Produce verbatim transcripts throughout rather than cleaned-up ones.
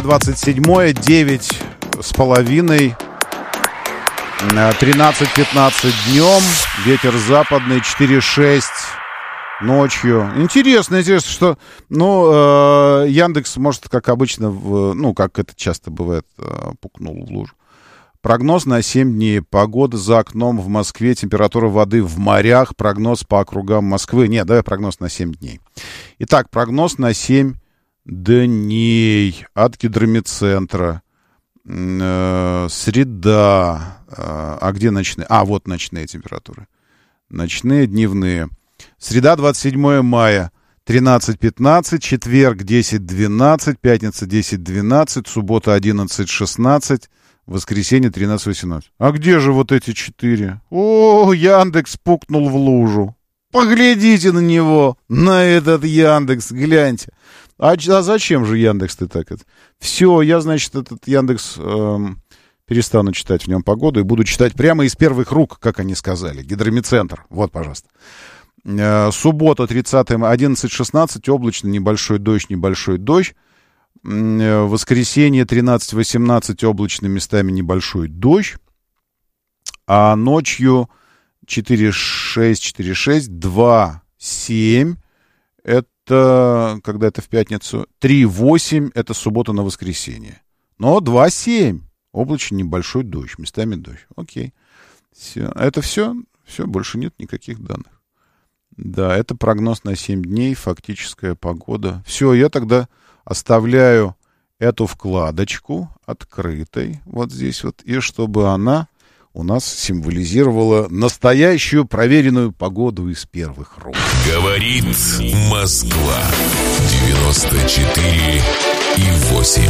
двадцать седьмое, девять с половиной, тринадцать пятнадцать днем, ветер западный, четыре шесть ночью. Интересно, интересно, что, ну, э, Яндекс, может, как обычно, в, ну, как это часто бывает, э, пукнул в лужу. Прогноз на семь дней. Погода за окном в Москве, температура воды в морях, прогноз по округам Москвы. Нет, давай прогноз на семь дней. Итак, прогноз на семь дней от Гидромедцентра. Э, среда. Э, а где ночные? А, вот ночные температуры. Ночные, дневные. Среда, двадцать седьмое мая, тринадцать пятнадцать, четверг, десять двенадцать, пятница, десять двенадцать, суббота, одиннадцать шестнадцать, воскресенье, тринадцать восемнадцать. А где же вот эти четыре? О, Яндекс пукнул в лужу. Поглядите на него, на этот Яндекс, гляньте. А, а зачем же Яндекс ты так это? Все, я, значит, этот Яндекс эм, перестану читать в нем погоду и буду читать прямо из первых рук, как они сказали. Гидромедцентр. Вот, пожалуйста. Суббота, тридцатое мая, одиннадцать шестнадцать, облачно, небольшой дождь, небольшой дождь. Воскресенье, тринадцать восемнадцать, облачно, местами небольшой дождь. А ночью четыре шесть, четыре шесть, два семь, это, когда это в пятницу, три восемь, это суббота на воскресенье. Но два семь, облачно, небольшой дождь, местами дождь. Окей. Все. Это все? Все, больше нет никаких данных. Да, это прогноз на семь дней, фактическая погода. Все, я тогда оставляю эту вкладочку открытой вот здесь вот, и чтобы она у нас символизировала настоящую проверенную погоду из первых рук. Говорит Москва, девяносто четыре и восемь.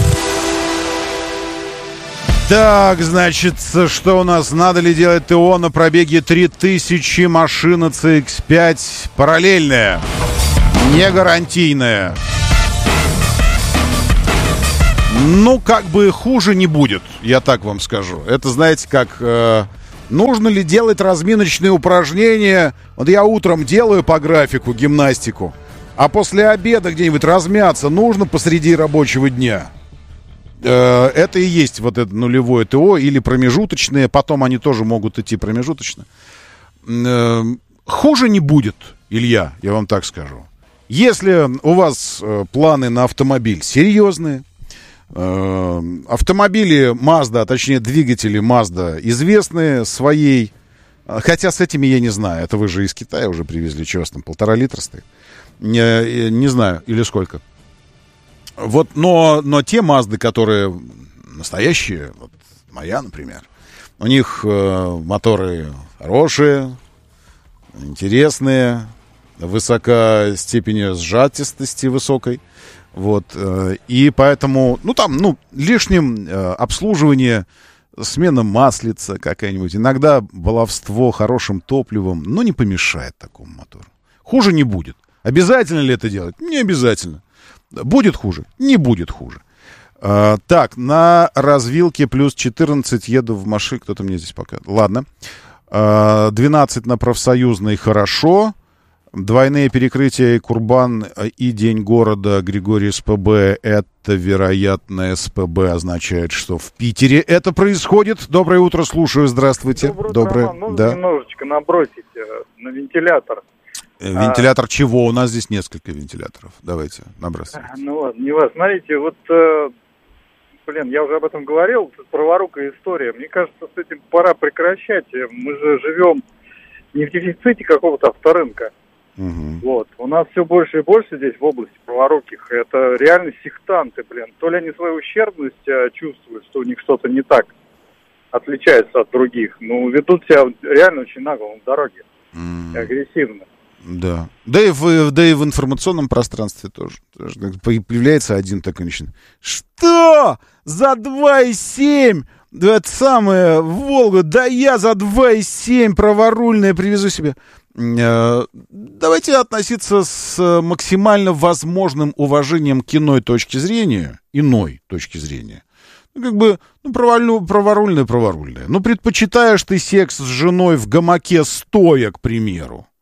Так, значит, что у нас? Надо ли делать ТО на пробеге три тысячи, машина си икс пять параллельная, не гарантийная? Ну, как бы хуже не будет, я так вам скажу. Это, знаете, как... Э, нужно ли делать разминочные упражнения? Вот я утром делаю по графику гимнастику, а после обеда где-нибудь размяться нужно посреди рабочего дня. Это и есть вот это нулевое ТО или промежуточные, потом они тоже могут идти промежуточно. Хуже не будет, Илья, я вам так скажу. Если у вас планы на автомобиль серьезные, автомобили Mazda, а точнее двигатели Mazda известные своей, хотя с этими я не знаю, это вы же из Китая уже привезли, что у вас там, полтора литра стоит? Не, не знаю, или сколько. Вот, но, но те Мазды, которые настоящие, вот моя, например, у них э, моторы хорошие, интересные, высока степень сжатистости высокой, вот, э, и поэтому, ну, там, ну, лишним э, обслуживание, смена маслица какая-нибудь, иногда баловство хорошим топливом, ну, не помешает такому мотору. Хуже не будет. Обязательно ли это делать? Не обязательно. Будет хуже? Не будет хуже. А, так, на развилке плюс четырнадцать еду в машине. Кто-то мне здесь показывает. Ладно. А, двенадцать на профсоюзной хорошо. Двойные перекрытия и Курбан, и День города Григорий СПБ. Это, вероятно, СПБ означает, что в Питере это происходит. Доброе утро, слушаю. Здравствуйте. Доброе, Доброе. Роман. Нужно Да. немножечко набросить на вентилятор. Вентилятор а... чего? У нас здесь несколько вентиляторов. Давайте, набрасывайте. Ну ладно, не вас. Смотрите, вот, э, блин, я уже об этом говорил, праворукая история. Мне кажется, с этим пора прекращать. Мы же живем не в дефиците какого-то авторынка. Угу. Вот. У нас все больше и больше здесь в области праворуких. Это реально сектанты, блин. То ли они свою ущербность а, чувствуют, что у них что-то не так отличается от других. Ну, ведут себя реально очень нагло на дороге. Mm. Агрессивно. Да. Да и, в, да и в информационном пространстве тоже. Появляется один такой начинает. Что? За два и семь? Да это самое, Волгу, да я за два и семь праворульное привезу себе. Давайте относиться с максимально возможным уважением к иной точке зрения. Иной точки зрения. Ну, как бы, ну, праворульное, праворульное, праворульное. Ну, предпочитаешь ты секс с женой в гамаке стоя, к примеру.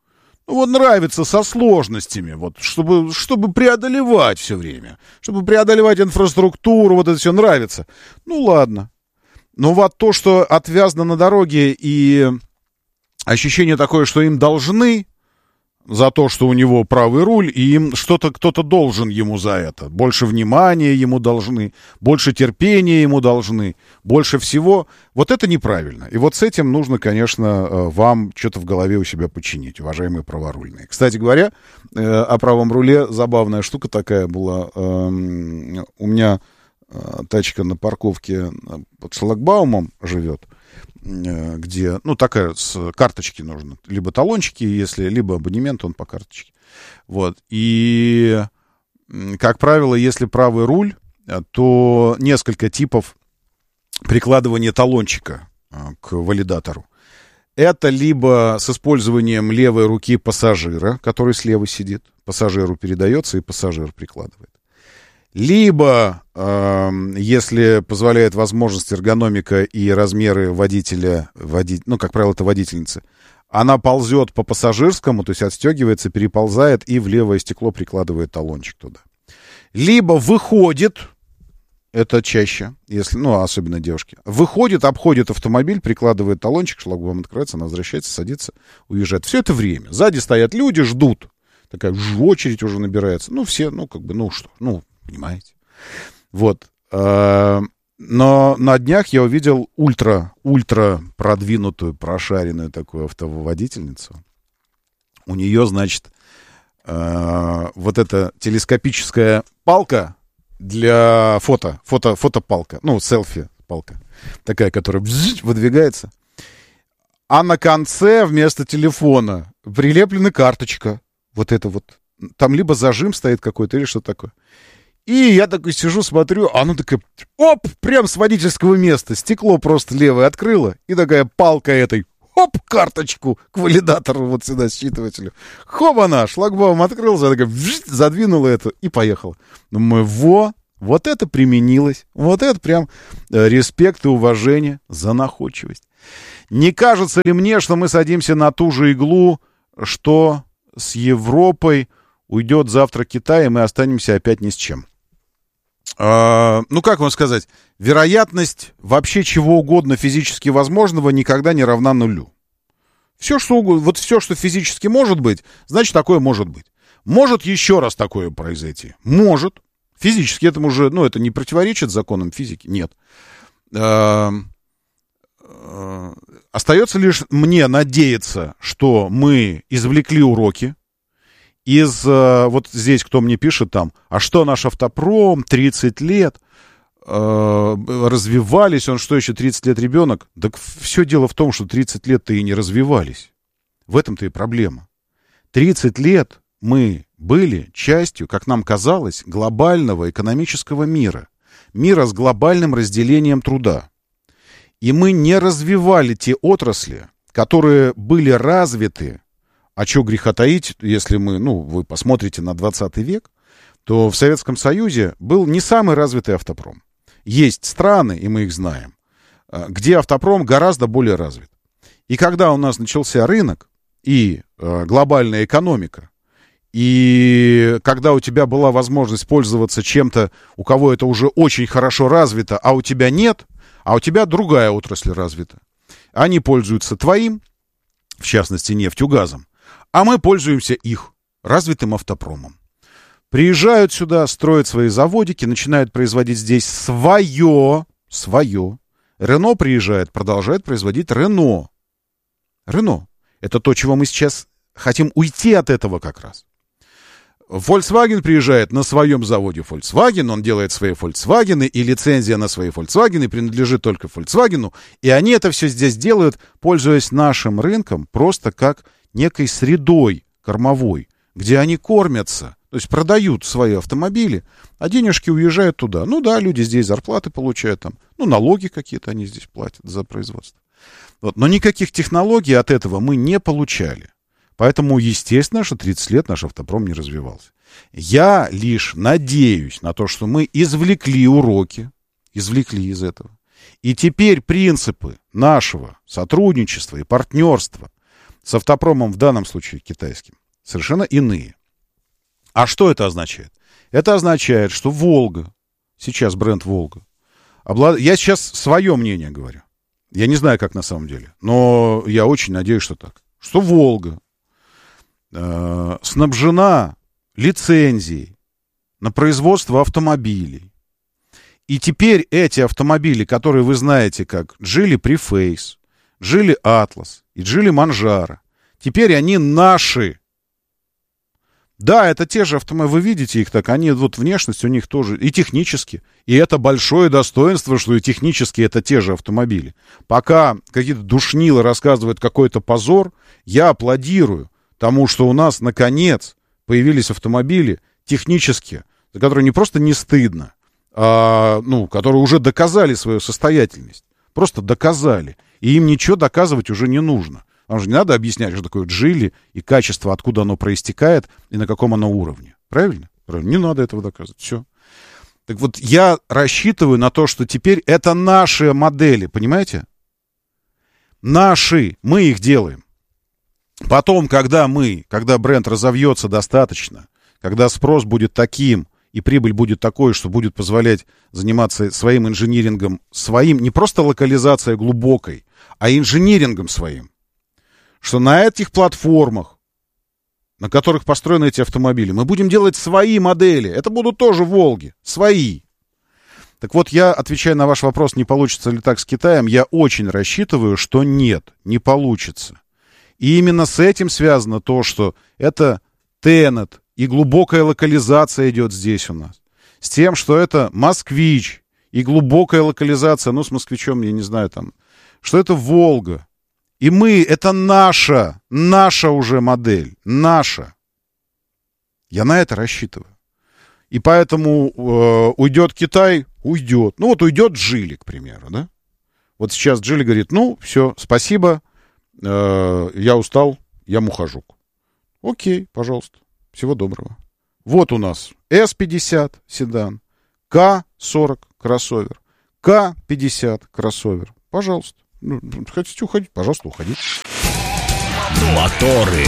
Вот нравится со сложностями, вот, чтобы, чтобы преодолевать все время, чтобы преодолевать инфраструктуру, вот это все нравится. Ну, ладно. Но вот то, что отвязано на дороге и ощущение такое, что им должны за то, что у него правый руль, и им что-то кто-то должен ему за это. Больше внимания ему должны, больше терпения ему должны, больше всего. Вот это неправильно. И вот с этим нужно, конечно, вам что-то в голове у себя починить, уважаемые праворульные. Кстати говоря, о правом руле забавная штука такая была. У меня тачка на парковке под шлагбаумом живет, где, ну, такая, с карточки нужно. Либо талончики, если, либо абонемент, он по карточке. Вот. И, как правило, если правый руль, то несколько типов прикладывания талончика к валидатору. Это либо с использованием левой руки пассажира, который слева сидит, пассажиру передается, и пассажир прикладывает. Либо, э, если позволяет возможность эргономика и размеры водителя, води... ну, как правило, это водительницы, она ползет по пассажирскому, то есть отстегивается, переползает и в левое стекло прикладывает талончик туда. Либо выходит, это чаще, если, ну, особенно девушки, выходит, обходит автомобиль, прикладывает талончик, шлагбаум открывается, она возвращается, садится, уезжает. Все это время. Сзади стоят люди, ждут. Такая очередь уже набирается. Ну, все, ну, как бы, ну, что, ну, понимаете? Вот. Но на днях я увидел ультра, ультра продвинутую, прошаренную такую автоводительницу. У нее, значит, вот эта телескопическая палка для фото, фото, фотопалка, ну, селфи-палка, такая, которая выдвигается. А на конце вместо телефона прилеплена карточка. Вот это вот. Там либо зажим стоит какой-то, или что такое. И я такой сижу, смотрю, а она такая, оп, прям с водительского места. Стекло просто левое открыла, и такая палка этой, оп, карточку к валидатору вот сюда, считывателю. Хоп, она, шлагбаум открылся, такая, вжить, задвинула это и поехала. Думаю, во, вот это применилось. Вот это прям э, респект и уважение за находчивость. Не кажется ли мне, что мы садимся на ту же иглу, что с Европой уйдет завтра Китай, и мы останемся опять ни с чем? Uh, ну, как вам сказать, вероятность вообще чего угодно физически возможного никогда не равна нулю. Все, что угодно, вот все, что физически может быть, значит, такое может быть. Может еще раз такое произойти? Может. Физически этому уже, ну, это не противоречит законам физики? Нет. Uh, uh, остается лишь мне надеяться, что мы извлекли уроки из, вот здесь кто мне пишет там, а что наш автопром, тридцать лет, э, развивались, он что еще, тридцать лет ребенок? Так все дело в том, что тридцать лет-то и не развивались. В этом-то и проблема. тридцать лет мы были частью, как нам казалось, глобального экономического мира. Мира с глобальным разделением труда. И мы не развивали те отрасли, которые были развиты. А что греха таить, если мы, ну, вы посмотрите на двадцатый век, то в Советском Союзе был не самый развитый автопром. Есть страны, и мы их знаем, где автопром гораздо более развит. И когда у нас начался рынок и э, глобальная экономика, и когда у тебя была возможность пользоваться чем-то, у кого это уже очень хорошо развито, а у тебя нет, а у тебя другая отрасль развита. Они пользуются твоим, в частности, нефтью, газом, а мы пользуемся их, развитым автопромом. Приезжают сюда, строят свои заводики, начинают производить здесь свое, свое. Рено приезжает, продолжает производить Рено. Рено. Это то, чего мы сейчас хотим уйти от этого как раз. Volkswagen приезжает на своем заводе Volkswagen, он делает свои Volkswagen, и лицензия на свои Volkswagen принадлежит только Volkswagen, и они это все здесь делают, пользуясь нашим рынком, просто как некой средой кормовой, где они кормятся, то есть продают свои автомобили, а денежки уезжают туда. Ну да, люди здесь зарплаты получают, там, ну налоги какие-то они здесь платят за производство. Вот. Но никаких технологий от этого мы не получали. Поэтому, естественно, что тридцать лет наш автопром не развивался. Я лишь надеюсь на то, что мы извлекли уроки, извлекли из этого. И теперь принципы нашего сотрудничества и партнерства с автопромом, в данном случае китайским, совершенно иные. А что это означает? Это означает, что «Волга», сейчас бренд «Волга», облад... я сейчас свое мнение говорю, я не знаю, как на самом деле, но я очень надеюсь, что так, что «Волга» э, снабжена лицензией на производство автомобилей. И теперь эти автомобили, которые вы знаете как Geely Preface, Geely Atlas и Geely Manjaro, теперь они наши. Да, это те же автомобили, вы видите их так, они, вот внешность у них тоже, и технически. И это большое достоинство, что и технически это те же автомобили. Пока какие-то душнилы рассказывают какой-то позор, я аплодирую тому, что у нас, наконец, появились автомобили технические, за которые не просто не стыдно, а, ну, которые уже доказали свою состоятельность. Просто доказали. И им ничего доказывать уже не нужно. Вам же не надо объяснять, что такое Geely и качество, откуда оно проистекает и на каком оно уровне. Правильно? Правильно. Не надо этого доказывать. Все. Так вот, я рассчитываю на то, что теперь это наши модели, понимаете? Наши. Мы их делаем. Потом, когда мы, когда бренд разовьется достаточно, когда спрос будет таким, и прибыль будет такой, что будет позволять заниматься своим инжинирингом, своим, не просто локализацией глубокой, а инжинирингом своим. Что на этих платформах, на которых построены эти автомобили, мы будем делать свои модели. Это будут тоже «Волги», свои. Так вот, я отвечаю на ваш вопрос, не получится ли так с Китаем, я очень рассчитываю, что нет, не получится. И именно с этим связано то, что это Тенет, и глубокая локализация идет здесь у нас. С тем, что это Москвич, и глубокая локализация, ну, с Москвичом, я не знаю, там, что это Волга. И мы, это наша, наша уже модель, наша. Я на это рассчитываю. И поэтому э, уйдет Китай, уйдет. Ну, вот уйдет Geely, к примеру, да? Вот сейчас Geely говорит, ну, все, спасибо, э, я устал, я мухожук. Окей, пожалуйста, всего доброго. Вот у нас эс пятьдесят седан, ка сорок кроссовер, ка пятьдесят кроссовер. Пожалуйста. Ну, хотите уходить? Пожалуйста, уходите. Моторы.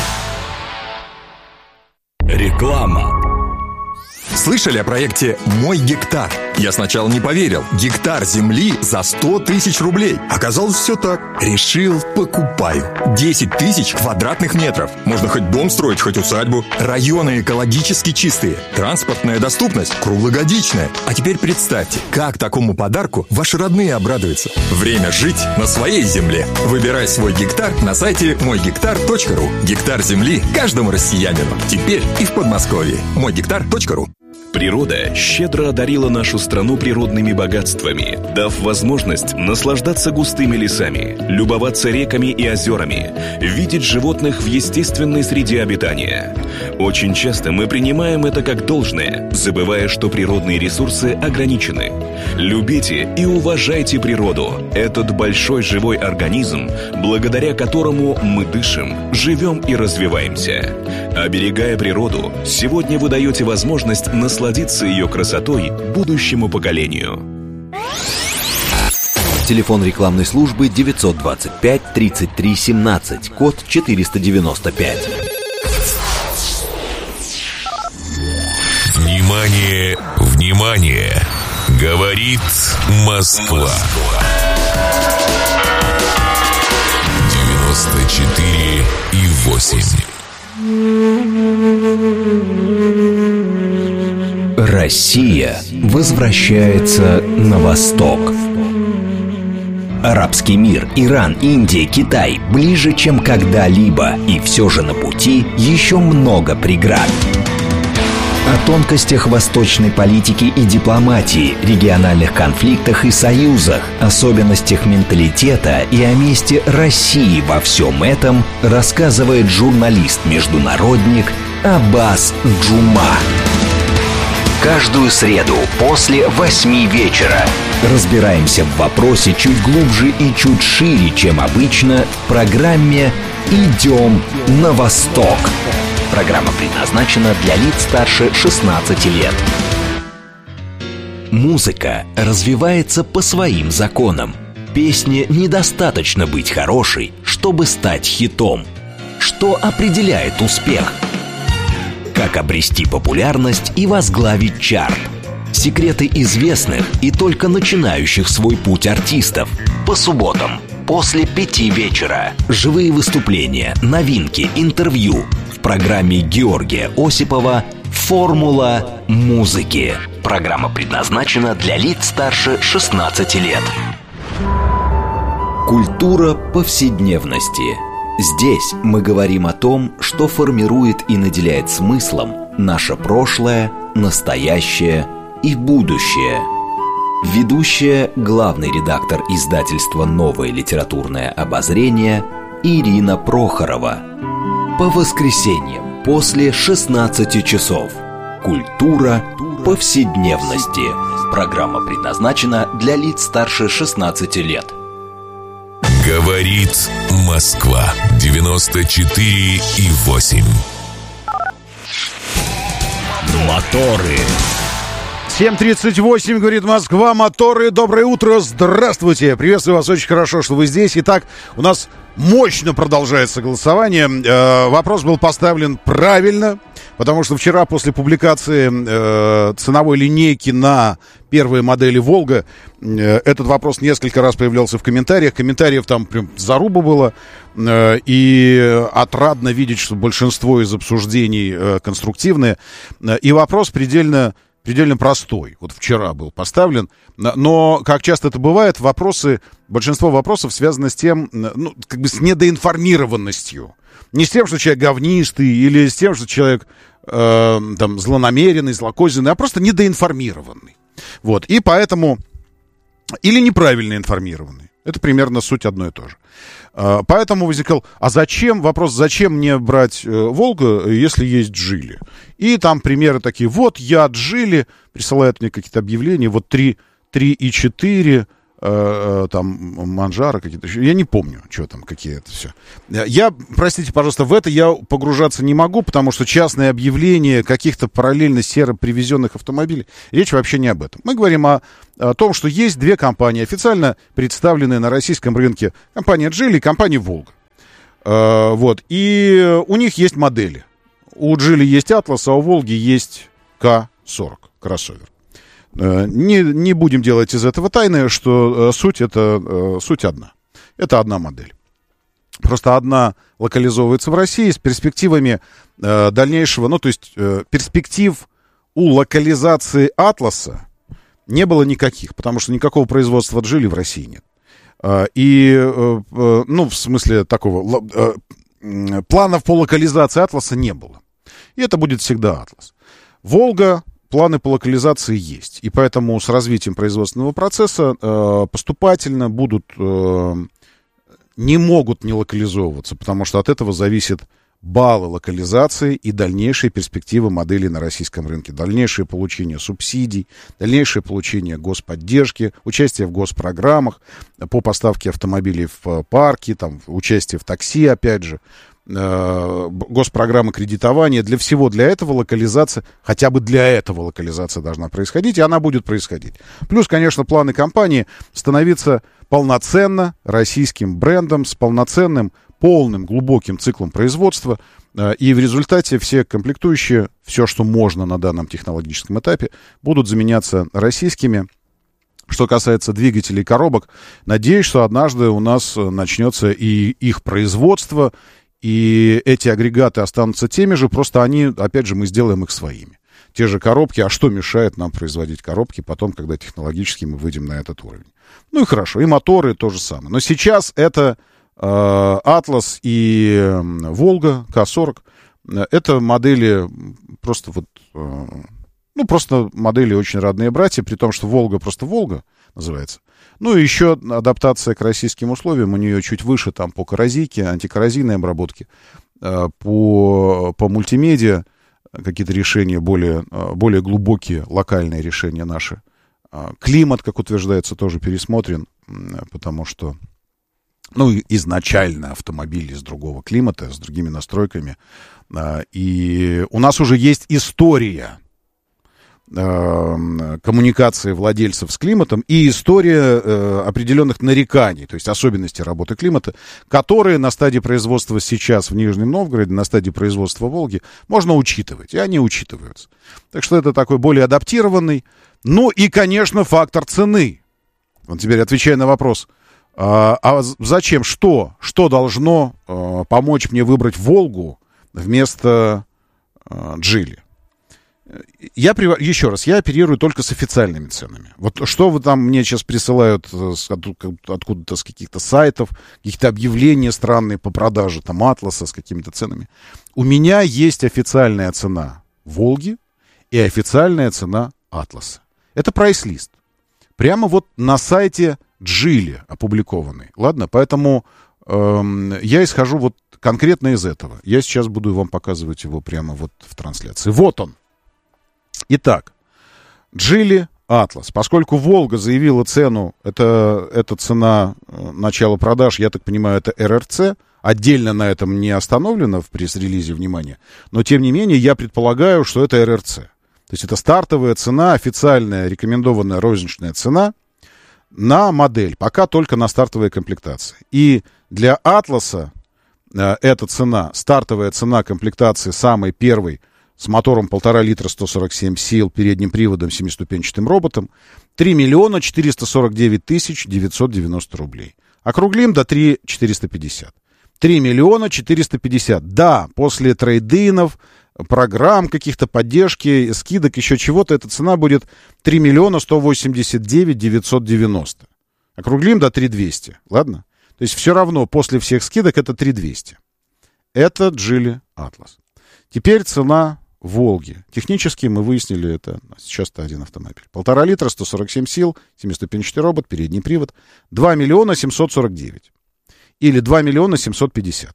Реклама. Слышали о проекте «Мой гектар»? Я сначала не поверил. Гектар земли за сто тысяч рублей. Оказалось, все так. Решил, покупаю. десять тысяч квадратных метров. Можно хоть дом строить, хоть усадьбу. Районы экологически чистые. Транспортная доступность круглогодичная. А теперь представьте, как такому подарку ваши родные обрадуются. Время жить на своей земле. Выбирай свой гектар на сайте мой гектар точка ру. Гектар земли каждому россиянину. Теперь и в Подмосковье. мой гектар точка ру. Природа щедро одарила нашу страну природными богатствами, дав возможность наслаждаться густыми лесами, любоваться реками и озерами, видеть животных в естественной среде обитания. Очень часто мы принимаем это как должное, забывая, что природные ресурсы ограничены. Любите и уважайте природу, этот большой живой организм, благодаря которому мы дышим, живем и развиваемся. Оберегая природу, сегодня вы даете возможность насладиться ее красотой будущему поколению. Телефон рекламной службы девятьсот двадцать пять тридцать три семнадцать, код четыреста девяносто пять. Внимание, внимание! Говорит Москва. девяносто четыре и восемь. Россия возвращается на восток. Арабский мир, Иран, Индия, Китай ближе, чем когда-либо. И все же на пути еще много преград. О тонкостях восточной политики и дипломатии, региональных конфликтах и союзах, особенностях менталитета и о месте России во всем этом рассказывает журналист-международник Аббас Джума. Каждую среду после восьми вечера разбираемся в вопросе чуть глубже и чуть шире, чем обычно, в программе «Идем на восток». Программа предназначена для лиц старше шестнадцати лет. Музыка развивается по своим законам. Песне недостаточно быть хорошей, чтобы стать хитом. Что определяет успех? Как обрести популярность и возглавить чарт? Секреты известных и только начинающих свой путь артистов. По субботам после пяти вечера. Живые выступления, новинки, интервью. В программе Георгия Осипова «Формула музыки». Программа предназначена для лиц старше шестнадцати лет. Культура повседневности. Здесь мы говорим о том, что формирует и наделяет смыслом наше прошлое, настоящее и будущее. Ведущая, главный редактор издательства «Новое литературное обозрение» Ирина Прохорова. По воскресеньям после шестнадцати часов. Культура повседневности. Программа предназначена для лиц старше шестнадцати лет. Говорит Москва. девяносто четыре и восемь. Моторы. семь тридцать восемь, говорит Москва, моторы, доброе утро, здравствуйте, приветствую вас, очень хорошо, что вы здесь. Итак, у нас мощно продолжается голосование, э, вопрос был поставлен правильно, потому что вчера после публикации э, ценовой линейки на первые модели «Волга» э, этот вопрос несколько раз появлялся в комментариях, комментариев там прям заруба было, э, и отрадно видеть, что большинство из обсуждений э, конструктивные, э, и вопрос предельно... предельно простой. Вот вчера был поставлен. Но, как часто это бывает, вопросы, большинство вопросов связано с тем, ну, как бы с недоинформированностью. Не с тем, что человек говнистый, или с тем, что человек э, там, злонамеренный, злокозненный, а просто недоинформированный. Вот. И поэтому... Или неправильно информированный. Это примерно суть одно и то же. Поэтому возникал, а зачем, вопрос, зачем мне брать э, «Волгу», если есть «Джили»? И там примеры такие, вот я «Джили», присылают мне какие-то объявления, вот три и четыре, э, там, «Манжаро» какие-то, я не помню, что там, какие это все. Я, простите, пожалуйста, в это я погружаться не могу, потому что частные объявления каких-то параллельно серо привезенных автомобилей, речь вообще не об этом. Мы говорим о о том, что есть две компании, официально представленные на российском рынке. Компания «Джили» и компания «Волга». Э, вот. И у них есть модели. У «Джили» есть «Атлас», а у «Волги» есть К сорок, кроссовер. Э, не, не будем делать из этого тайны, что э, суть, это, э, суть одна. Это одна модель. Просто одна локализовывается в России с перспективами э, дальнейшего, ну, то есть э, перспектив у локализации «Атласа» не было никаких, потому что никакого производства «Джили» в России нет. И, ну, в смысле такого, планов по локализации «Атласа» не было. И это будет всегда «Атлас». «Волга», планы по локализации есть. И поэтому с развитием производственного процесса поступательно будут, не могут не локализовываться, потому что от этого зависит баллы локализации и дальнейшие перспективы моделей на российском рынке, дальнейшее получение субсидий, дальнейшее получение господдержки, участие в госпрограммах по поставке автомобилей в парки, там, участие в такси, опять же, э, госпрограммы кредитования. Для всего для этого локализация, хотя бы для этого локализация должна происходить, и она будет происходить. Плюс, конечно, планы компании становиться полноценно российским брендом с полноценным полным, глубоким циклом производства, и в результате все комплектующие, все, что можно на данном технологическом этапе, будут заменяться российскими. Что касается двигателей и коробок, надеюсь, что однажды у нас начнется и их производство, и эти агрегаты останутся теми же, просто они, опять же, мы сделаем их своими. Те же коробки, а что мешает нам производить коробки потом, когда технологически мы выйдем на этот уровень? Ну и хорошо, и моторы то же самое. Но сейчас это «Атлас» и «Волга», К сорок, это модели просто вот, ну, просто модели очень родные братья, при том, что «Волга» просто «Волга» называется. Ну, и еще адаптация к российским условиям, у нее чуть выше там по коррозийке, антикоррозийной обработке, по, по мультимедиа, какие-то решения более, более глубокие, локальные решения наши. Климат, как утверждается, тоже пересмотрен, потому что ну, изначально автомобиль из другого климата, с другими настройками. И у нас уже есть история э, коммуникации владельцев с климатом и история э, определенных нареканий, то есть особенностей работы климата, которые на стадии производства сейчас в Нижнем Новгороде, на стадии производства в Волге можно учитывать, и они учитываются. Так что это такой более адаптированный. Ну и, конечно, фактор цены. Вот теперь отвечая на вопрос, а, а зачем, что, что должно а, помочь мне выбрать Волгу вместо а, Джили? Я, еще раз, я оперирую только с официальными ценами. Вот что вы там мне сейчас присылают с, откуда-то с каких-то сайтов, какие-то объявления странные по продаже, там, Атласа с какими-то ценами. У меня есть официальная цена Волги и официальная цена Атласа. Это прайс-лист. Прямо вот на сайте Джили опубликованный. Ладно, поэтому эм, я исхожу вот конкретно из этого. Я сейчас буду вам показывать его прямо вот в трансляции. Вот он. Итак, Джили Атлас. Поскольку Волга заявила цену, это, это цена э, начала продаж, я так понимаю, это эр эр цэ. Отдельно на этом не остановлено в пресс-релизе внимание. Но, тем не менее, я предполагаю, что это эр эр цэ. То есть это стартовая цена, официальная рекомендованная розничная цена на модель, пока только на стартовой комплектации. И для Атласа э, эта цена, стартовая цена комплектации самой первой с мотором полтора литра, сто сорок семь сил, передним приводом, семиступенчатым роботом, три миллиона четыреста сорок девять тысяч девятьсот девяносто рублей. Округлим до три миллиона четыреста пятьдесят. три миллиона четыреста пятьдесят. Да, после трейд-инов, программ каких-то, поддержки, скидок, еще чего-то, эта цена будет три миллиона сто восемьдесят девять тысяч девятьсот девяносто. Округлим до три миллиона двести, ладно? То есть все равно после всех скидок это три миллиона двести. Это Джили Атлас. Теперь цена Волги. Технически мы выяснили, это сейчас-то один автомобиль. Полтора литра, сто сорок семь сил, семиступенчатый робот, передний привод. два миллиона семьсот сорок девять. Или два миллиона семьсот пятьдесят.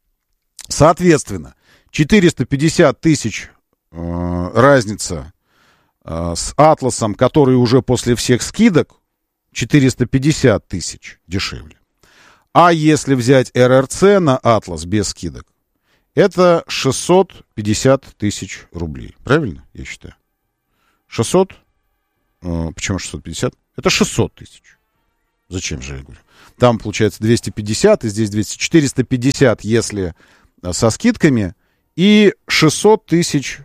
Соответственно, четыреста пятьдесят тысяч э, разница э, с Атласом, который уже после всех скидок, четыреста пятьдесят тысяч дешевле. А если взять эр эр цэ на Атлас без скидок, это шестьсот пятьдесят тысяч рублей. Правильно, я считаю? шестьсот? Э, почему шестьсот пятьдесят? Это шестьсот тысяч. Зачем же я говорю? Там получается двести пятьдесят, и здесь двести. четыреста пятьдесят, если со скидками, и шестьсот тысяч,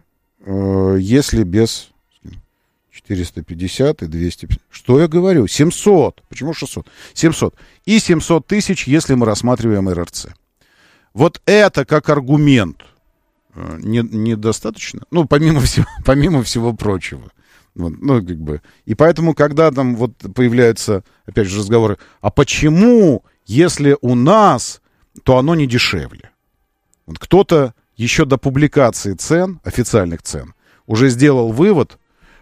э, если без... четыреста пятьдесят и двести пятьдесят. Что я говорю? семьсот. Почему шестьсот? семьсот. И семьсот тысяч, если мы рассматриваем эр эр цэ. Вот это как аргумент э, не, недостаточно. Ну, помимо всего, помимо всего прочего. Вот, ну, как бы. И поэтому, когда там вот появляются, опять же, разговоры, а почему, если у нас, то оно не дешевле? Вот кто-то еще до публикации цен, официальных цен, уже сделал вывод,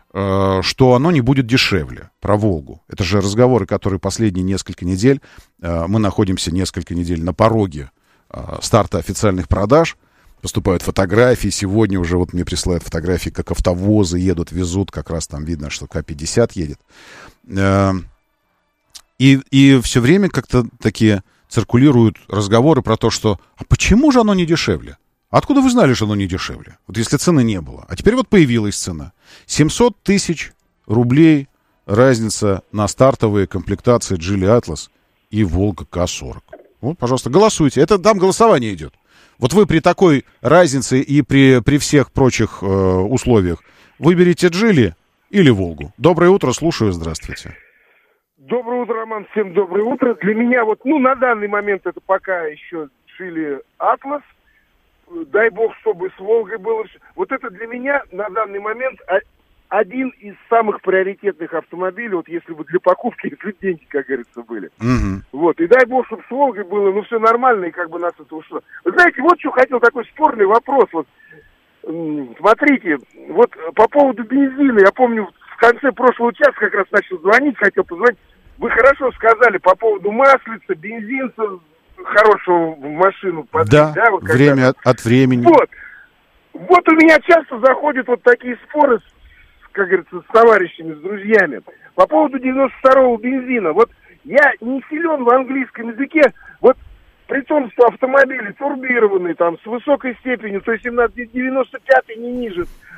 э, что оно не будет дешевле, про Волгу. Это же разговоры, которые последние несколько недель, э, мы находимся несколько недель на пороге э, старта официальных продаж. Поступают фотографии. Сегодня уже вот мне присылают фотографии, как автовозы едут, везут. Как раз там видно, что ка пятьдесят едет. И, и все время как-то такие циркулируют разговоры про то, что а почему же оно не дешевле? Откуда вы знали, что оно не дешевле? Вот если цены не было. А теперь вот появилась цена. семьсот тысяч рублей разница на стартовые комплектации Джили Атлас и Волга ка сорок. Вот, пожалуйста, голосуйте. Это там голосование идет. Вот вы при такой разнице и при, при всех прочих э, условиях выберете Джили или Волгу. Доброе утро, слушаю, здравствуйте. Доброе утро, Роман, всем доброе утро. Для меня вот, ну, на данный момент это пока еще Джили Атлас. Дай бог, чтобы с Волгой было. Вот это для меня на данный момент один из самых приоритетных автомобилей, вот если бы для покупки, если деньги, как говорится, были. Mm-hmm. Вот, и дай бог, чтобы с Волгой было, ну, все нормально, и как бы нас это ушло. Вы знаете, вот что хотел, такой спорный вопрос, вот, смотрите, вот по поводу бензина, я помню, в конце прошлого часа как раз начал звонить, хотел позвонить, вы хорошо сказали по поводу маслица, бензинца, хорошего в машину подлить, да, да, вот время от, от времени. Вот, вот у меня часто заходят вот такие споры, как говорится, с товарищами, с друзьями. По поводу девяносто второго бензина. Вот я не силен в английском языке. Вот при том, что автомобили турбированные, там, с высокой степенью, то есть им надо девяносто пятый не ниже,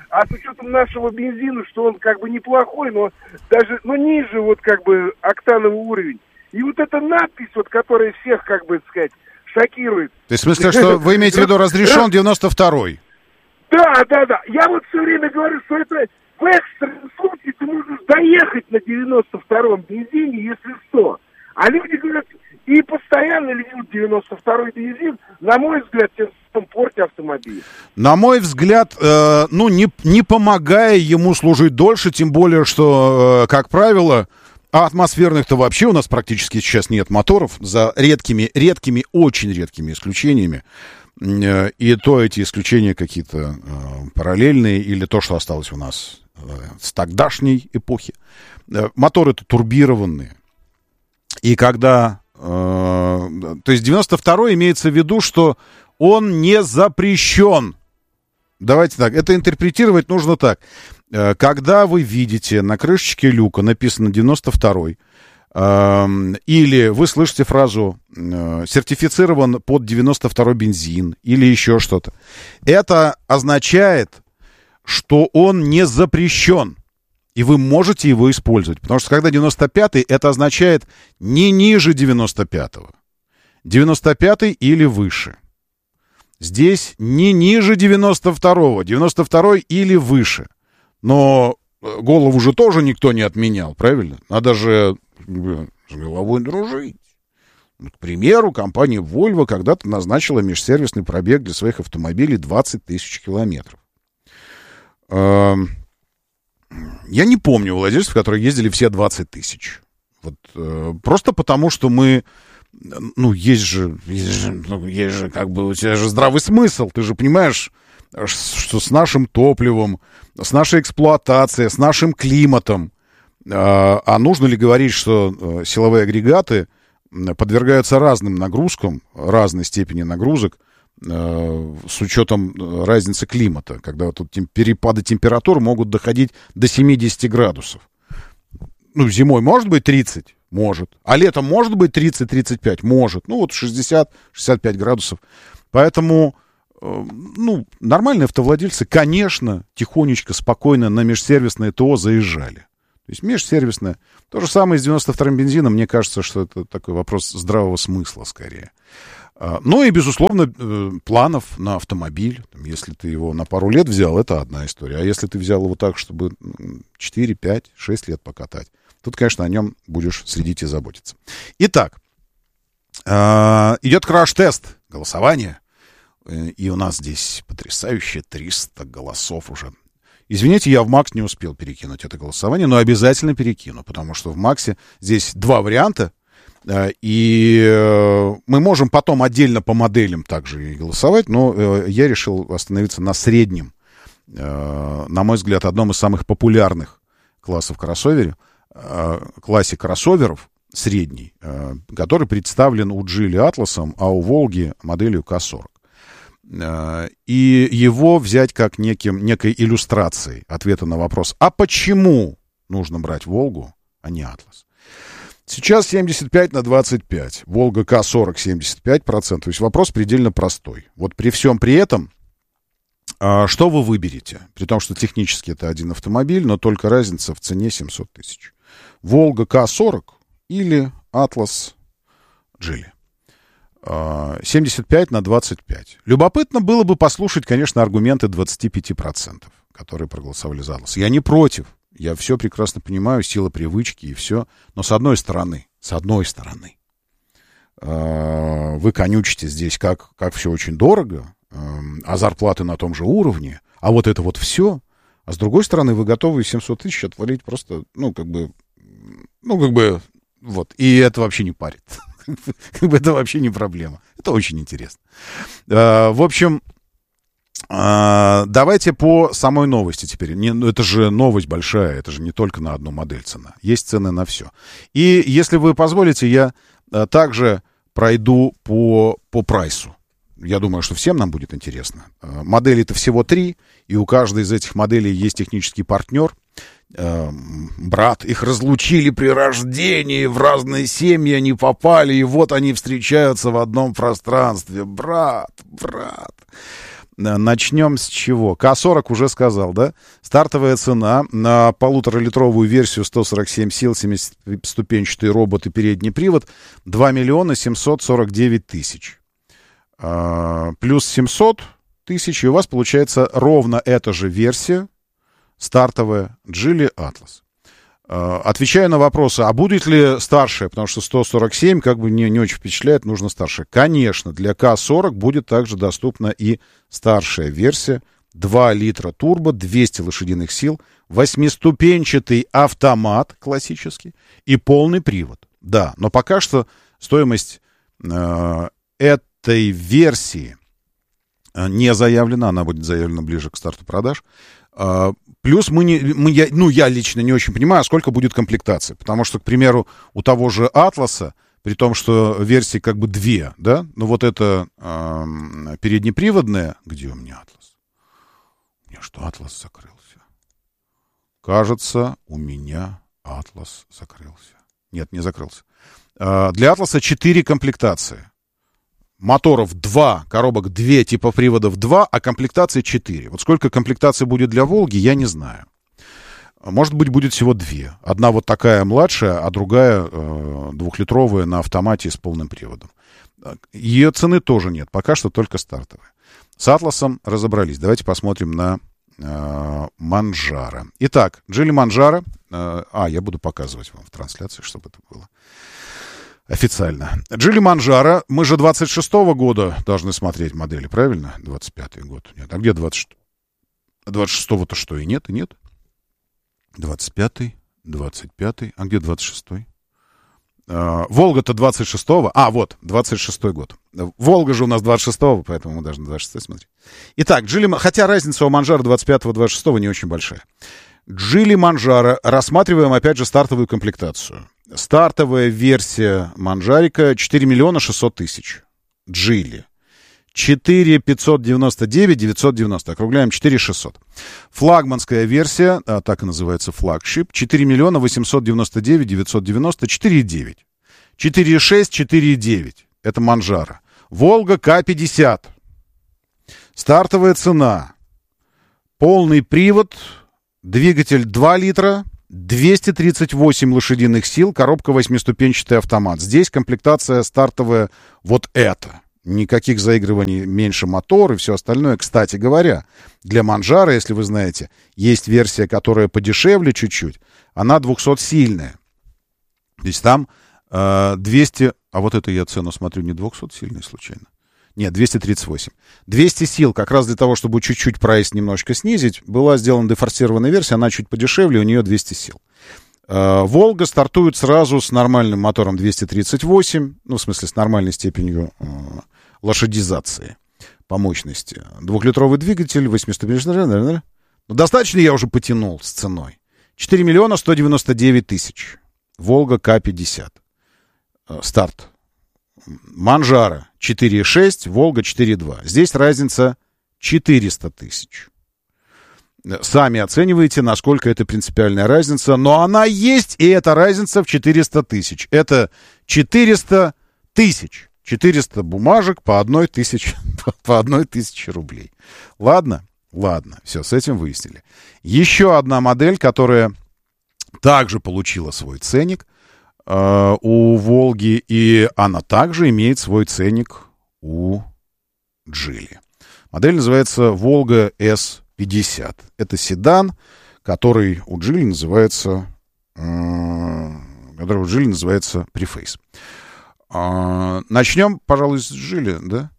А с учетом нашего бензина, что он как бы неплохой, но даже, но ниже вот как бы октановый уровень. И вот эта надпись, вот, которая всех, как бы, так сказать, шокирует. То есть в смысле, что вы имеете в виду разрешен девяносто второй? Да, да, да. Я вот все время говорю, что это в экстренном случае ты можешь доехать на девяносто втором бензине, если что. А люди говорят, и постоянно льют девяносто второй бензин, на мой взгляд, тем самым портя автомобиль. На мой взгляд, э, ну, не, не помогая ему служить дольше, тем более, что, э, как правило, а атмосферных-то вообще у нас практически сейчас нет моторов, за редкими, редкими, очень редкими исключениями. Э, и то эти исключения какие-то э, параллельные, или то, что осталось у нас э, с тогдашней эпохи. Э, моторы-то турбированные. И когда... Э, то есть девяносто второй имеется в виду, что он не запрещен. Давайте так, это интерпретировать нужно так. Когда вы видите на крышечке люка написано девяносто второй, э, или вы слышите фразу э, «сертифицирован под девяносто второй бензин», или еще что-то, это означает, что он не запрещен, и вы можете его использовать. Потому что когда девяносто пятый, это означает не ниже девяносто пятого. девяносто пятый или выше. Здесь не ниже девяносто второго, девяносто второй или выше. Но голову же тоже никто не отменял, правильно? Надо же с головой дружить. К примеру, компания Volvo когда-то назначила межсервисный пробег для своих автомобилей двадцать тысяч километров. Я не помню владельцев, которые ездили все двадцать тысяч. Вот, просто потому, что мы... Ну, есть же, есть же, ну, есть же, как бы, у тебя же здравый смысл. Ты же понимаешь, что с нашим топливом, с нашей эксплуатацией, с нашим климатом, а, а нужно ли говорить, что силовые агрегаты подвергаются разным нагрузкам, разной степени нагрузок, с учетом разницы климата, когда тут перепады температур могут доходить до семьдесят градусов. Ну, зимой может быть тридцать? Может. А летом может быть тридцать-тридцать пять? Может. Ну, вот шестьдесят-шестьдесят пять градусов. Поэтому, э, ну, нормальные автовладельцы, конечно, тихонечко, спокойно на межсервисное ТО заезжали. То есть межсервисное. То же самое с девяносто вторым бензином. Мне кажется, что это такой вопрос здравого смысла скорее. Э, ну и, безусловно, э, планов на автомобиль. Если ты его на пару лет взял, это одна история. А если ты взял его так, чтобы четыре, пять, шесть лет покатать, тут, конечно, о нем будешь следить и заботиться. Итак, э, идет краш-тест, голосование. И у нас здесь потрясающие триста голосов уже. Извините, я в Макс не успел перекинуть это голосование, но обязательно перекину, потому что в Максе здесь два варианта. Э, и э, мы можем потом отдельно по моделям также и голосовать, но э, я решил остановиться на среднем. Э, на мой взгляд, одном из самых популярных классов кроссовере. Классе кроссоверов средний, который представлен у Джили Атласом, а у Волги моделью К сорок. И его взять как неким, некой иллюстрацией ответа на вопрос, а почему нужно брать Волгу, а не Атлас? Сейчас семьдесят пять на двадцать пять. Волга К сорок семьдесят пять процентов. То есть вопрос предельно простой. Вот при всем при этом, что вы выберете? При том, что технически это один автомобиль, но только разница в цене семьсот тысяч. Волга К сорок или Атлас Джили. семьдесят пять на двадцать пять. Любопытно было бы послушать, конечно, аргументы двадцать пять процентов, которые проголосовали за Атлас. Я не против. Я все прекрасно понимаю, сила привычки и все. Но с одной стороны, с одной стороны, вы конючите здесь, как, как все очень дорого, а зарплаты на том же уровне, а вот это вот все. А с другой стороны, вы готовы семьсот тысяч отвалить просто, ну, как бы, ну, как бы, вот. И это вообще не парит. Как бы это вообще не проблема. Это очень интересно. В общем, давайте по самой новости теперь. Это же новость большая, это же не только на одну модель цена. Есть цены на все. И если вы позволите, я также пройду по, по прайсу. Я думаю, что всем нам будет интересно. Моделей-то всего три, и у каждой из этих моделей есть технический партнер. Брат, их разлучили при рождении, в разные семьи они попали, и вот они встречаются в одном пространстве. Брат, брат. Начнем с чего? К сорок уже сказал, да? Стартовая цена на полуторалитровую версию сто сорок семь сил, семиступенчатый робот и передний привод два миллиона семьсот сорок девять тысяч. А, плюс семьсот тысяч, и у вас получается ровно эта же версия, стартовая Geely Atlas. Отвечаю на вопросы, а будет ли старшая, потому что сто сорок семь как бы не, не очень впечатляет, нужно старшая. Конечно, для К сорок будет также доступна и старшая версия, два литра турбо, двести лошадиных сил, восьмиступенчатый автомат классический и полный привод. Да, но пока что стоимость э, этой версии не заявлена, она будет заявлена ближе к старту продаж. Uh, плюс мы не, мы, я, ну, я лично не очень понимаю, сколько будет комплектации. Потому что, к примеру, у того же Атласа, при том, что версии как бы две, да, ну вот это uh, переднеприводная. Где у меня Атлас? У меня что, Атлас закрылся? Кажется, у меня Атлас закрылся. Нет, не закрылся. Uh, для Атласа четыре комплектации. Моторов два, коробок два, типа приводов два, а комплектации четыре. Вот сколько комплектаций будет для Волги, я не знаю. Может быть, будет всего две. Одна вот такая младшая, а другая э, двухлитровая на автомате с полным приводом. Ее цены тоже нет, пока что только стартовая. С Атласом разобрались. Давайте посмотрим на э, Манджаро. Итак, Geely Манджаро. Э, а, я буду показывать вам в трансляции, чтобы это было официально. Geely Манджаро. Мы же двадцать шестого года должны смотреть модели, правильно? двадцать пятый год. Нет, а где двадцать шестого? двадцать шестого-то что, и нет, и нет? двадцать пятый, двадцать пятый. А где двадцать шестой? А, Волга-то двадцать шестого. А, вот, двадцать шестой год. Волга же у нас двадцать шестого, поэтому мы должны двадцать шестой смотреть. Итак, Geely, хотя разница у Манджаро двадцать пятого двадцать шестого не очень большая. Geely Манджаро. Рассматриваем, опять же, стартовую комплектацию. Стартовая версия Манджарика четыре миллиона шестьсот тысяч. Geely. четыре пятьсот девяносто девять девятьсот девяносто. Округляем четыре шестьсот. Флагманская версия, а, так и называется флагшип, четыре миллиона восемьсот девяносто девять девятьсот девяносто, четыре девять. четыре шесть, четыре девять. Это Манджаро. Волга К пятьдесят. Стартовая цена. Полный привод. Двигатель два литра. двести тридцать восемь лошадиных сил, коробка восьмиступенчатый автомат. Здесь комплектация стартовая вот эта. Никаких заигрываний, меньше мотор и все остальное. Кстати говоря, для Манджаро, если вы знаете, есть версия, которая подешевле чуть-чуть. Она двухсотсильная. То есть там э, двести... А вот это я цену смотрю, не двухсотсильная случайно. Нет, двести тридцать восемь. двести сил, как раз для того, чтобы чуть-чуть прайс немножечко снизить, была сделана дефорсированная версия, она чуть подешевле, у нее двести сил. Волга стартует сразу с нормальным мотором двести тридцать восемь, ну, в смысле, с нормальной степенью э, лошадизации по мощности. Двухлитровый двигатель, восьмиступенчатый. Ну, достаточно я уже потянул с ценой. четыре миллиона сто девяносто девять тысяч. Волга К пятьдесят. Э, старт. Манджаро четыре шесть, Волга четыре два. Здесь разница четыреста тысяч. Сами оцениваете, насколько это принципиальная разница. Но она есть, и эта разница в четыреста тысяч. Это четыреста тысяч. четыреста бумажек по одной тысяче, по одной тысяче рублей. Ладно? Ладно. Все, с этим выяснили. Еще одна модель, которая также получила свой ценник э, у Волги, и она также имеет свой ценник у Geely. Модель называется Волга эс пятьдесят. Это седан, который у Geely называется, э, который у Geely называется Preface. Э, начнем, пожалуй, с Geely, да?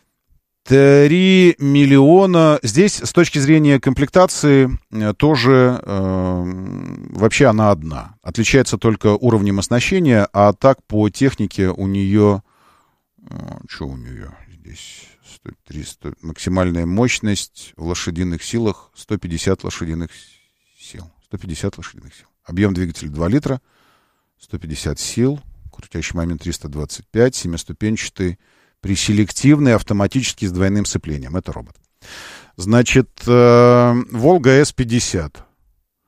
три миллиона. Здесь, с точки зрения комплектации, тоже э, вообще она одна. Отличается только уровнем оснащения, а так по технике у нее... Э, что у нее здесь? триста, максимальная мощность в лошадиных силах сто пятьдесят лошадиных сил. сто пятьдесят лошадиных сил. Объем двигателя два литра, сто пятьдесят сил, крутящий момент триста двадцать пять, семиступенчатый, преселективный, автоматический с двойным сцеплением. Это робот. Значит, э, Волга эс пятьдесят.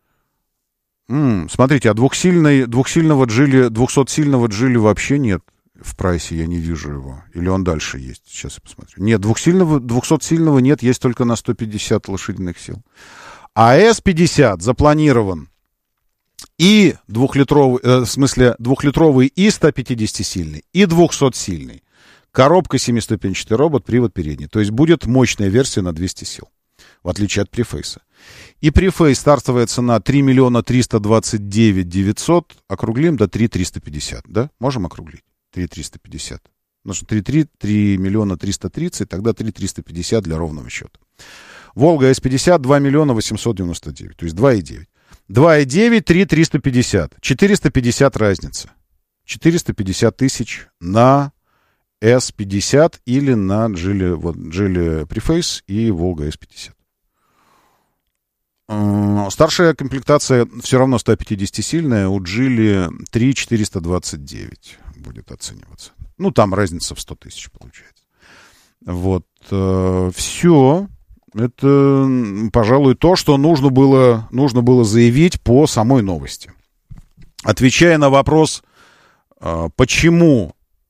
М-м, смотрите, а двухсильной, двухсильного Geely, двухсотсильного Geely вообще нет. В прайсе я не вижу его. Или он дальше есть? Сейчас я посмотрю. Нет, двухсильного, двухсотсильного нет, есть только на сто пятьдесят лошадиных сил. А эс пятьдесят запланирован и двухлитровый, э, в смысле двухлитровый и сто пятидесятисильный, и двухсотсильный. Коробка семиступенчатый робот, привод передний. То есть будет мощная версия на двести сил, в отличие от префейса. И префейс, стартовая цена три миллиона триста двадцать девять тысяч девятьсот, округлим до три миллиона триста пятьдесят, да? Можем округлить? три миллиона триста пятьдесят. Ну что, три миллиона триста тридцать, тогда три миллиона триста пятьдесят для ровного счета. Волга эс пятьдесят два миллиона восемьсот девяносто девять, то есть два и девять. два и девять, три миллиона триста пятьдесят. четыреста пятьдесят разница. четыреста пятьдесят тысяч на эс пятьдесят или на Geely, вот, Geely Preface и Волга эс пятьдесят. Старшая комплектация все равно сто пятидесятисильная, у Geely три тысячи четыреста двадцать девять будет оцениваться. Ну, там разница в сто тысяч получается. Вот. Э, все. Это, пожалуй, то, что нужно было, нужно было заявить по самой новости. Отвечая на вопрос, э, почему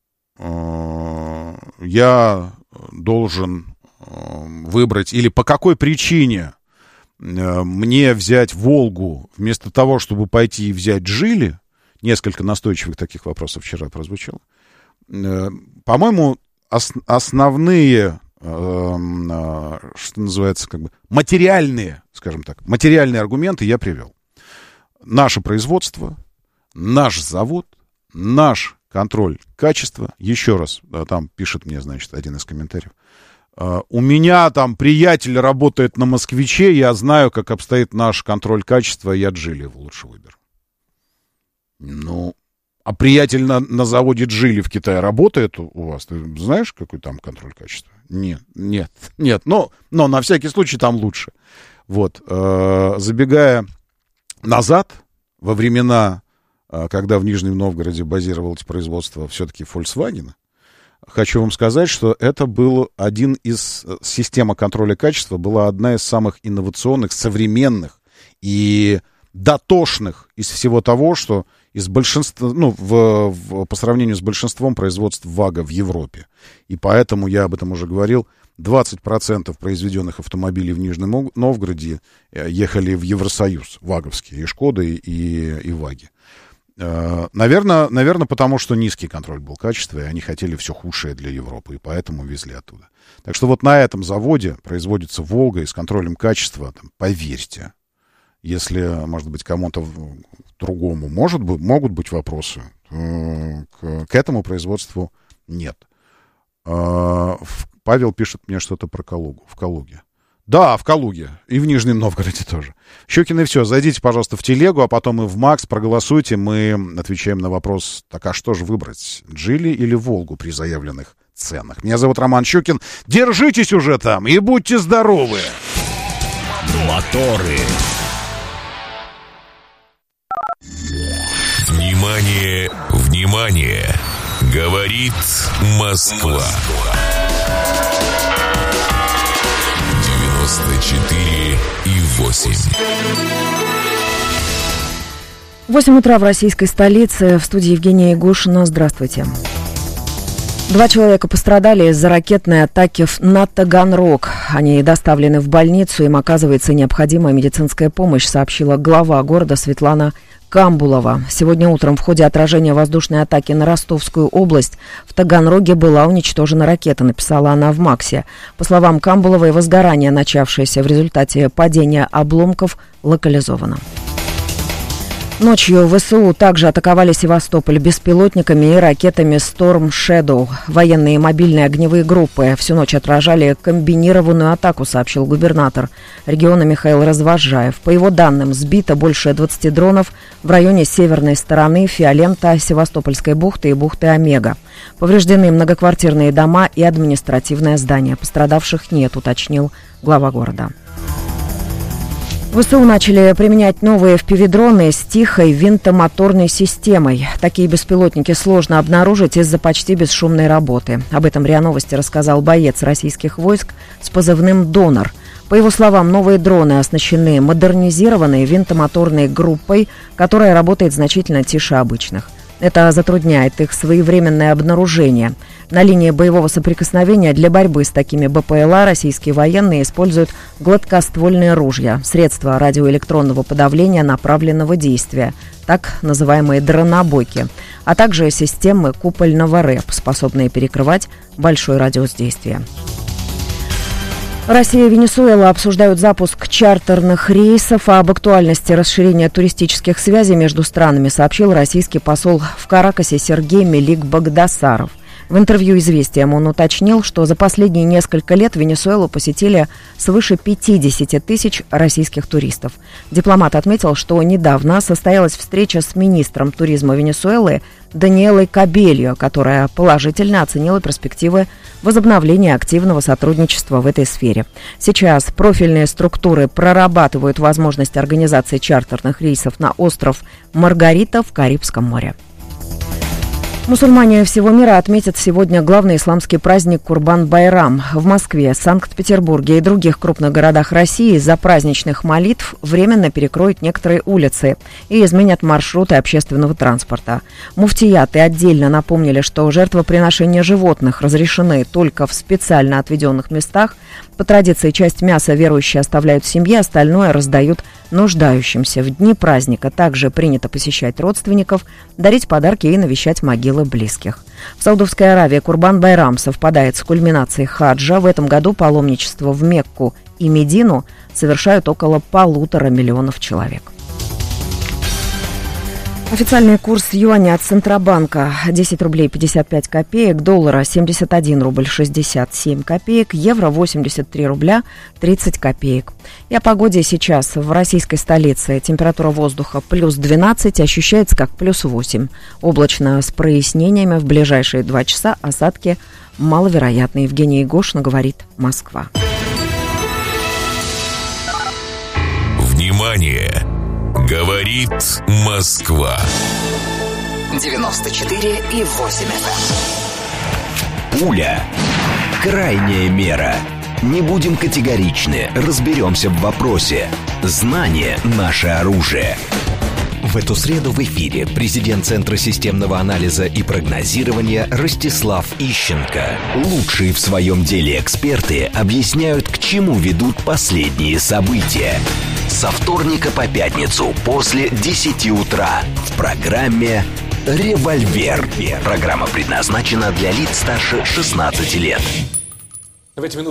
э, я должен э, выбрать, или по какой причине э, мне взять Волгу вместо того, чтобы пойти и взять Geely, несколько настойчивых таких вопросов вчера прозвучало. Э, по-моему, ос- основные, э, э, что называется, как бы материальные, скажем так, материальные аргументы я привел. Наше производство, наш завод, наш контроль качества. Еще раз, там пишет мне, значит, один из комментариев. Uh, у меня там приятель работает на «Москвиче», я знаю, как обстоит наш контроль качества, я Geely его лучше выберу. Ну, а приятель на, на заводе Geely в Китае работает у, у вас? Ты знаешь, какой там контроль качества? Нет, нет, нет, но, но на всякий случай там лучше. Вот, uh, забегая назад, во времена, uh, когда в Нижнем Новгороде базировалось производство все-таки Volkswagen, хочу вам сказать, что это был один из... Система контроля качества была одна из самых инновационных, современных и дотошных из всего того, что из большинства, ну, в, в, по сравнению с большинством производств ВАГа в Европе. И поэтому, я об этом уже говорил, двадцать процентов произведенных автомобилей в Нижнем Новгороде ехали в Евросоюз, ВАГовские, и Шкоды, и, и ВАГи. Наверное, наверное, потому что низкий контроль был качества, и они хотели все худшее для Европы, и поэтому везли оттуда. Так что вот на этом заводе производится «Волга», и с контролем качества, там, поверьте, если, может быть, кому-то другому может быть, могут быть вопросы, к, к этому производству нет. Павел пишет мне что-то про Калугу, в Калуге. Да, в Калуге. И в Нижнем Новгороде тоже. Щукин, и все. Зайдите, пожалуйста, в телегу, а потом и в Макс, проголосуйте. Мы отвечаем на вопрос, так а что же выбрать, Geely или Волгу при заявленных ценах? Меня зовут Роман Щукин. Держитесь уже там и будьте здоровы! Моторы. Внимание, внимание! Говорит Москва. девяносто четыре и восемь. восемь утра в российской столице. В студии Евгения Ягушина. Здравствуйте. Два человека пострадали из-за ракетной атаки на Таганрог. Они доставлены в больницу, им оказывается необходимая медицинская помощь, сообщила глава города Светлана Камбулова. Сегодня утром в ходе отражения воздушной атаки на Ростовскую область в Таганроге была уничтожена ракета, написала она в Максе. По словам Камбуловой, возгорание, начавшееся в результате падения обломков, локализовано. Ночью ВСУ также атаковали Севастополь беспилотниками и ракетами Storm Shadow. Военные мобильные огневые группы всю ночь отражали комбинированную атаку, сообщил губернатор региона Михаил Развозжаев. По его данным, сбито больше двадцати дронов в районе северной стороны Фиолента, Севастопольской бухты и бухты Омега. Повреждены многоквартирные дома и административное здание. Пострадавших нет, уточнил глава города. ВСУ начали применять новые эф пи ви-дроны с тихой винтомоторной системой. Такие беспилотники сложно обнаружить из-за почти бесшумной работы. Об этом РИА Новости рассказал боец российских войск с позывным «Донор». По его словам, новые дроны оснащены модернизированной винтомоторной группой, которая работает значительно тише обычных. Это затрудняет их своевременное обнаружение. На линии боевого соприкосновения для борьбы с такими БПЛА российские военные используют гладкоствольные ружья, средства радиоэлектронного подавления направленного действия, так называемые дронобойки, а также системы купольного РЭП, способные перекрывать большой радиус действия. Россия и Венесуэла обсуждают запуск чартерных рейсов. Об актуальности расширения туристических связей между странами сообщил российский посол в Каракасе Сергей Мелик-Багдасаров. В интервью «Известиям» он уточнил, что за последние несколько лет Венесуэлу посетили свыше пятьдесят тысяч российских туристов. Дипломат отметил, что недавно состоялась встреча с министром туризма Венесуэлы Даниэлой Кабельо, которая положительно оценила перспективы возобновления активного сотрудничества в этой сфере. Сейчас профильные структуры прорабатывают возможность организации чартерных рейсов на остров Маргарита в Карибском море. Мусульмане всего мира отметят сегодня главный исламский праздник Курбан-Байрам. В Москве, Санкт-Петербурге и других крупных городах России из-за праздничных молитв временно перекроют некоторые улицы и изменят маршруты общественного транспорта. Муфтияты отдельно напомнили, что жертвоприношения животных разрешены только в специально отведенных местах. По традиции, часть мяса верующие оставляют в семье, остальное раздают нуждающимся. В дни праздника также принято посещать родственников, дарить подарки и навещать могилы близких. В Саудовской Аравии Курбан-Байрам совпадает с кульминацией хаджа. В этом году паломничество в Мекку и Медину совершают около полутора миллионов человек. Официальный курс юаня от Центробанка десять рублей пятьдесят пять копеек, доллара семьдесят один рубль шестьдесят семь копеек, евро восемьдесят три рубля тридцать копеек. И о погоде сейчас в российской столице. Температура воздуха плюс двенадцать, ощущается как плюс восемь. Облачно с прояснениями, в ближайшие два часа осадки маловероятны. Евгения Егошина говорит, Москва. Внимание! Говорит Москва. девяносто четыре и восемь эф эм. Пуля. Крайняя мера. Не будем категоричны, разберемся в вопросе. Знание – наше оружие. В эту среду в эфире президент Центра системного анализа и прогнозирования Ростислав Ищенко. Лучшие в своем деле эксперты объясняют, к чему ведут последние события. Со вторника по пятницу после десяти утра в программе «Револьвер». Программа предназначена для лиц старше шестнадцати лет.